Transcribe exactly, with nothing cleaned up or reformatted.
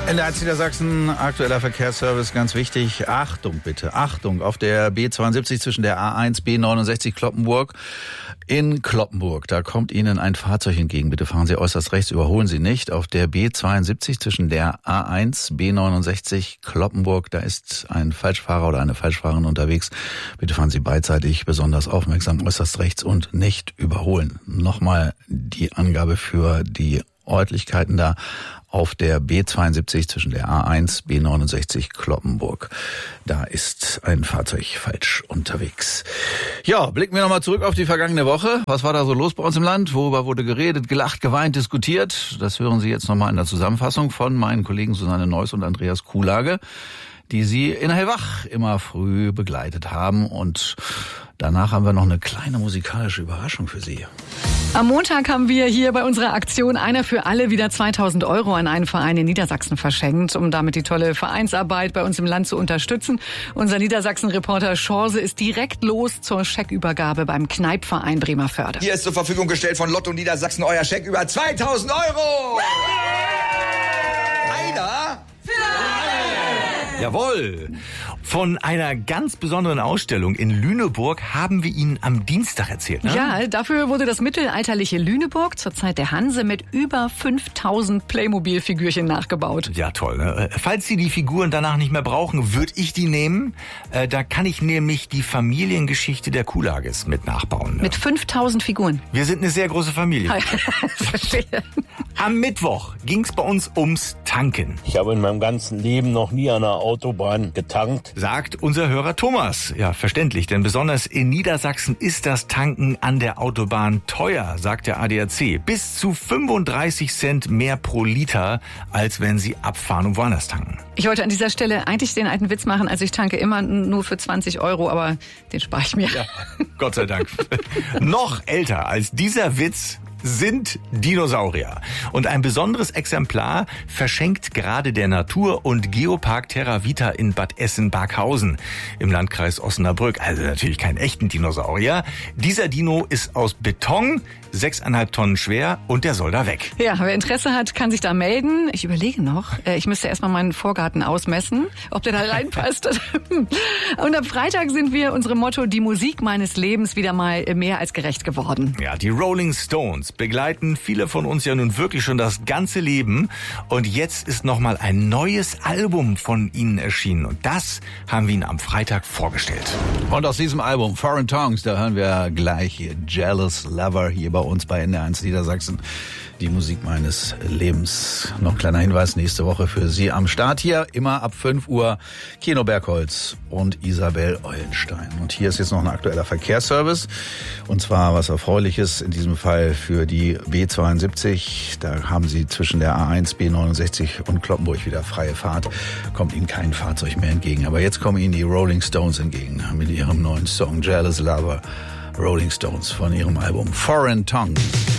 In der eins Niedersachsen, aktueller Verkehrsservice, ganz wichtig. Achtung bitte, Achtung, auf der B zweiundsiebzig zwischen der A eins B neunundsechzig Cloppenburg in Cloppenburg. Da kommt Ihnen ein Fahrzeug entgegen. Bitte fahren Sie äußerst rechts, überholen Sie nicht. Auf der B zweiundsiebzig zwischen der A eins B neunundsechzig Cloppenburg, da ist ein Falschfahrer oder eine Falschfahrerin unterwegs. Bitte fahren Sie beidseitig besonders aufmerksam, äußerst rechts und nicht überholen. Nochmal die Angabe für die Örtlichkeiten da auf der B zweiundsiebzig zwischen der A eins B neunundsechzig Cloppenburg. Da ist ein Fahrzeug falsch unterwegs. Ja, blicken wir nochmal zurück auf die vergangene Woche. Was war da so los bei uns im Land? Worüber wurde geredet, gelacht, geweint, diskutiert? Das hören Sie jetzt nochmal in der Zusammenfassung von meinen Kollegen Susanne Neuss und Andreas Kuhlage, die Sie in Hellwach immer früh begleitet haben. Und danach haben wir noch eine kleine musikalische Überraschung für Sie. Am Montag haben wir hier bei unserer Aktion Einer für alle wieder zweitausend Euro an einen Verein in Niedersachsen verschenkt, um damit die tolle Vereinsarbeit bei uns im Land zu unterstützen. Unser Niedersachsen-Reporter Schorse ist direkt los zur Scheckübergabe beim Kneipverein Bremervörde. Hier ist zur Verfügung gestellt von Lotto Niedersachsen euer Scheck über zweitausend Euro! Einer für alle! Jawohl! Von einer ganz besonderen Ausstellung in Lüneburg haben wir Ihnen am Dienstag erzählt. Ne? Ja, dafür wurde das mittelalterliche Lüneburg zur Zeit der Hanse mit über fünftausend Playmobil-Figürchen nachgebaut. Ja, toll. Ne? Falls Sie die Figuren danach nicht mehr brauchen, würde ich die nehmen. Äh, da kann ich nämlich die Familiengeschichte der Kuhlages mit nachbauen. Ne? Mit fünftausend Figuren. Wir sind eine sehr große Familie. Verstehe. Am Mittwoch ging es bei uns ums Tanken. Ich habe in meinem ganzen Leben noch nie an einer Autobahn getankt. Sagt unser Hörer Thomas. Ja, verständlich, denn besonders in Niedersachsen ist das Tanken an der Autobahn teuer, sagt der A D A C. Bis zu fünfunddreißig Cent mehr pro Liter, als wenn Sie abfahren und woanders tanken. Ich wollte an dieser Stelle eigentlich den alten Witz machen, also ich tanke immer nur für zwanzig Euro, aber den spare ich mir. Ja, Gott sei Dank. Noch älter als dieser Witz sind Dinosaurier. Und ein besonderes Exemplar verschenkt gerade der Natur- und Geopark Terra Vita in Bad Essen-Barkhausen im Landkreis Osnabrück. Also natürlich keinen echten Dinosaurier. Dieser Dino ist aus Beton, sechseinhalb Tonnen schwer und der soll da weg. Ja, wer Interesse hat, kann sich da melden. Ich überlege noch, ich müsste erstmal meinen Vorgarten ausmessen, ob der da reinpasst. Und am Freitag sind wir unserem Motto Die Musik meines Lebens wieder mal mehr als gerecht geworden. Ja, die Rolling Stones begleiten viele von uns ja nun wirklich schon das ganze Leben. Und jetzt ist nochmal ein neues Album von ihnen erschienen. Und das haben wir Ihnen am Freitag vorgestellt. Und aus diesem Album Foreign Tongues, da hören wir gleich hier Jealous Lover hier bei uns bei N D R eins Niedersachsen. Die Musik meines Lebens. Noch ein kleiner Hinweis, nächste Woche für Sie am Start hier, immer ab fünf Uhr, Kino Bergholz und Isabel Eulenstein. Und hier ist jetzt noch ein aktueller Verkehrsservice. Und zwar was Erfreuliches, in diesem Fall für die B zweiundsiebzig. Da haben Sie zwischen der A eins B neunundsechzig und Cloppenburg wieder freie Fahrt. Kommt Ihnen kein Fahrzeug mehr entgegen. Aber jetzt kommen Ihnen die Rolling Stones entgegen mit ihrem neuen Song Jealous Lover. Rolling Stones von ihrem Album Foreign Tongues.